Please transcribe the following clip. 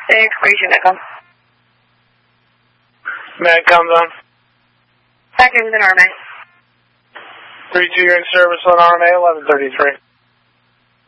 Equation Echo. Mag comes on. Back in RMA. 3-2, you're in service on RMA 1133.